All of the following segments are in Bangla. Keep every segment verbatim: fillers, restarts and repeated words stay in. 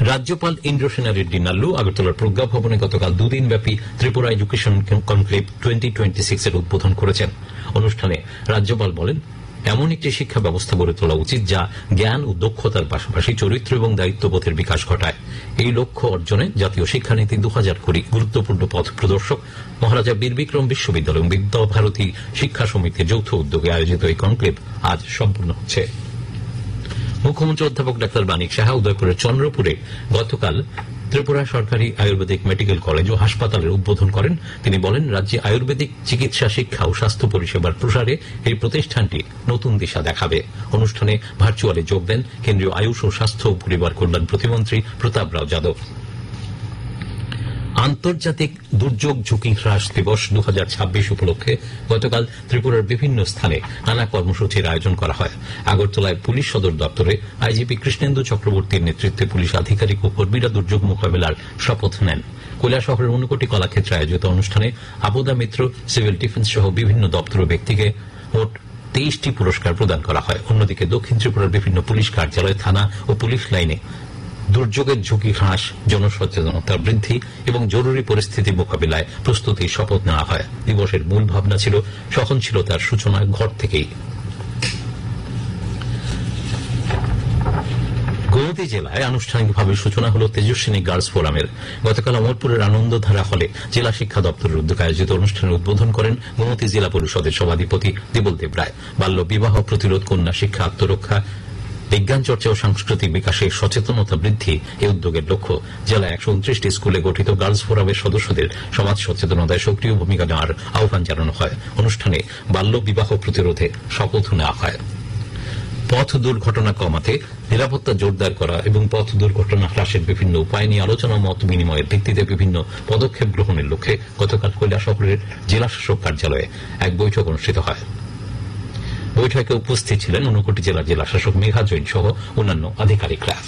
রাজ্যপাল ইন্দ্রসেনা রেড্ডি নাল্লু আগরতলার প্রজ্ঞা ভবনে গতকাল দুদিনব্যাপী Tripura education conclave twenty twenty six এর উদ্বোধন করেছেন। অনুষ্ঠানে রাজ্যপাল বলেন, এমন একটি শিক্ষা ব্যবস্থা গড়ে তোলা উচিত যা জ্ঞান ও দক্ষতার পাশাপাশি চরিত্র এবং দায়িত্ববোধের বিকাশ ঘটায়। এই লক্ষ্য অর্জনে জাতীয় শিক্ষানীতি দু হাজার কুড়ি গুরুত্বপূর্ণ পথ প্রদর্শক। মহারাজা বীরবিক্রম বিশ্ববিদ্যালয় এবং বিদ্যাভারতী শিক্ষা সমিতির যৌথ উদ্যোগে আয়োজিত এই কনক্লেভ আজ সম্পন্ন হচ্ছে। মুখ্যমন্ত্রী অধ্যাপক ডাক্তার মানিক সাহা উদয়পুরের চন্দ্রপুরে গতকাল ত্রিপুরা সরকারি আয়ুর্বেদিক মেডিকেল কলেজ ও হাসপাতালের উদ্বোধন করেন। তিনি বলেন, রাজ্যে আয়ুর্বেদিক চিকিৎসা শিক্ষা ও স্বাস্থ্য পরিষেবার প্রসারে এই প্রতিষ্ঠানটি নতুন দিশা দেখাবে। অনুষ্ঠানে ভার্চুয়ালি যোগ দেন কেন্দ্রীয় আয়ুষ ও স্বাস্থ্য ও পরিবার কল্যাণ প্রতিমন্ত্রী প্রতাপ রাও যাদব। আন্তর্জাতিক দুর্যোগ ঝুঁকি হ্রাস দিবস দু হাজার ছাব্বিশ উপলক্ষে গতকাল ত্রিপুরার বিভিন্ন স্থানে নানা কর্মসূচির আয়োজন করা হয়। আগরতলায় পুলিশ সদর দপ্তরে আইজিপি কৃষ্ণেন্দু চক্রবর্তীর নেতৃত্বে পুলিশ আধিকারিক ও কর্মীরা দুর্যোগ মোকাবেলার শপথ নেন। কৈলাসহরের ঊনকোটি কলাক্ষেত্রে আয়োজিত অনুষ্ঠানে আপদা মিত্র, সিভিল ডিফেন্স সহ বিভিন্ন দপ্তর ও ব্যক্তিকে মোট তেইশটি পুরস্কার প্রদান করা হয়। অন্যদিকে দক্ষিণ ত্রিপুরার বিভিন্ন পুলিশ কার্যালয়, থানা ও পুলিশ লাইনে দুর্যোগের ঝুঁকি হ্রাস, জনসচেতনতা বৃদ্ধি এবং জরুরি পরিস্থিতি মোকাবিলায় প্রস্তুতির শপথ নেওয়া হয়। দিবসের মূল ভাবনা ছিল সহনশীলতার সূচনা ঘর থেকেই। গোমতী জেলায় আনুষ্ঠানিকভাবে সূচনা হল তেজস্বিনী গার্লস ফোরামের। গতকাল অমরপুরের আনন্দধারা হলে জেলা শিক্ষা দপ্তরের উদ্যোগে আয়োজিত অনুষ্ঠানে উদ্বোধন করেন গোমতী জেলা পরিষদের সভাধিপতি দেবল দেব রায়। বাল্য বিবাহ প্রতিরোধ, কন্যা শিক্ষা, আত্মরক্ষা, বিজ্ঞান চর্চা ও সাংস্কৃতিক বিকাশে সচেতনতা বৃদ্ধি এই উদ্যোগের লক্ষ্য। জেলায় একশো উনত্রিশটি স্কুলে গঠিত গার্লস ফোরামের সদস্যদের সমাজ সচেতনতায় সক্রিয় ভূমিকা নেওয়ার আহ্বান জানানো হয়। অনুষ্ঠানে বাল্য বিবাহ প্রতিরোধে শপথ নেওয়া হয়। পথ দুর্ঘটনা কমাতে নিরাপত্তা জোরদার করা এবং পথ দুর্ঘটনা হ্রাসের বিভিন্ন উপায় নিয়ে আলোচনা মত বিনিময়ের ভিত্তিতে বিভিন্ন পদক্ষেপ গ্রহণের লক্ষ্যে গতকাল কৈলাসহরের জেলাশাসক কার্যালয়ে এক বৈঠক অনুষ্ঠিত হয়। বৈঠকে উপস্থিত ছিলেন ঊনকোটি জেলার জেলাশাসক মেঘা জৈন সহ অন্যান্য আধিকারিকরা।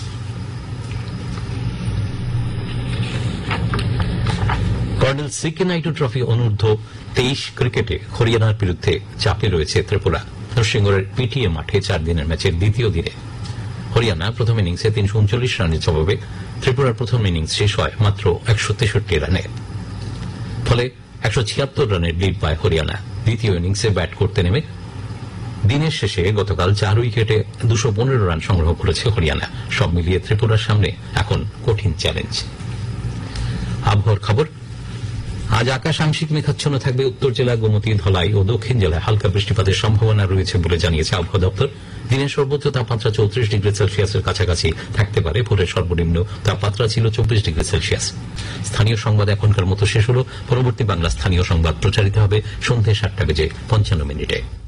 কর্নেল সিকে নাইডু ট্রফি অনূর্ধ্ব তেইশ ক্রিকেটে হরিয়ানার বিরুদ্ধে চাপে রয়েছে ত্রিপুরা। নরসিংগড়ের পিটিএ মাঠে চার দিনের ম্যাচের দ্বিতীয় দিনে হরিয়ানা প্রথম ইনিংসে তিনশো উনচল্লিশ রানের জবাবে ত্রিপুরার প্রথম ইনিংস শেষ হয় মাত্র একশো তেষট্টি রানে। ফলে একশো ছিয়াত্তর রানের লিড পায় হরিয়ানা। দ্বিতীয় ইনিংসে ব্যাট করতে নেমে দিনের শেষে গতকাল চার উইকেটে দুশো পনেরো রান সংগ্রহ করেছে হরিয়ানা। সব মিলিয়ে ত্রিপুরার সামনে এখন কঠিন চ্যালেঞ্জ। আবহাওয়ার খবর। আজ আকাশ আংশিক মেঘাচ্ছন্ন থাকবে। উত্তর জেলা, গোমতী, ধলাই ও দক্ষিণ জেলায় হালকা বৃষ্টিপাতের সম্ভাবনা রয়েছে বলে জানিয়েছে আবহাওয়া দপ্তর। দিনের সর্বোচ্চ তাপমাত্রা চৌত্রিশ ডিগ্রি সেলসিয়াসের কাছাকাছি থাকতে পারে। ভোরের সর্বনিম্ন তাপমাত্রা ছিল চব্বিশ ডিগ্রি সেলসিয়াস। স্থানীয় সংবাদ এখনকার মতো শেষ হল। পরবর্তী বাংলা স্থানীয় সংবাদ প্রচারিত হবে সন্ধ্যে সাতটা বেজে পঞ্চান্ন মিনিটে।